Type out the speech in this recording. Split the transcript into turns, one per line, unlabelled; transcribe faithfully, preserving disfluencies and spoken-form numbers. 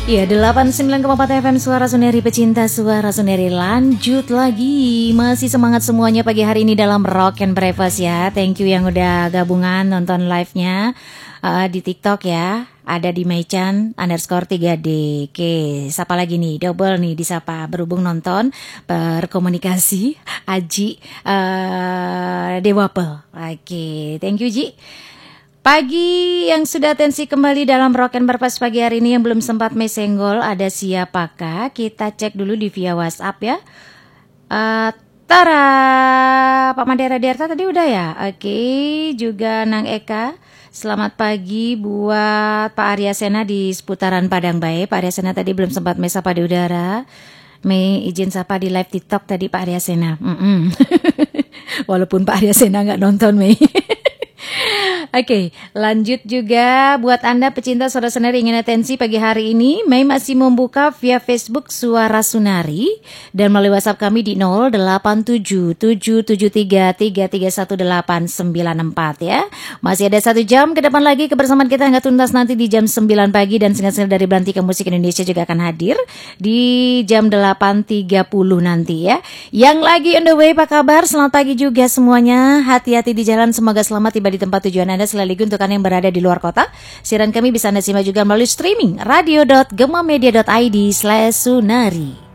Ya, delapan puluh sembilan koma empat F M Suara Suneri, pecinta Suara Suneri. Lanjut lagi, masih semangat semuanya pagi hari ini dalam Rock and Breakfast ya. Thank you yang udah gabungan nonton live-nya uh, di TikTok ya. Ada di Maichan underscore tiga D. Oke, siapa lagi nih? Double nih disapa, berhubung nonton, berkomunikasi. Aji uh, Dewapel. Oke, thank you Ji. Pagi yang sudah atensi kembali dalam Rock and Breakfast pagi hari ini, yang belum sempat mesenggol ada siapakah? Kita cek dulu di via WhatsApp ya. Uh, Tara, Pak Mandera Derta tadi udah ya? Oke, juga Nang Eka. Selamat pagi buat Pak Arya Sena di seputaran Padang Bae. Pak Arya Sena tadi belum sempat mesapa di udara. Mei izin sapa di live TikTok tadi Pak Arya Sena. Walaupun Pak Arya Sena nggak nonton Mei. Oke, okay, lanjut juga buat Anda pecinta Suara Sunari ingin atensi pagi hari ini. Mei masih membuka via Facebook Suara Sunari dan melalui WhatsApp kami di nol delapan tujuh tujuh tujuh tiga tiga tiga satu delapan sembilan empat ya. Masih ada satu jam ke depan lagi kebersamaan kita hingga tuntas nanti di jam sembilan pagi, dan single-single dari Belantika Musik Indonesia juga akan hadir di jam delapan tiga puluh nanti ya. Yang lagi on the way, apa kabar? Selamat pagi juga semuanya. Hati-hati di jalan, semoga selamat tiba di tempat tujuan Anda. Sekali lagi untuk Anda yang berada di luar kota, siaran kami bisa Anda simak juga melalui streaming radio dot gemamedia dot id slash sunari.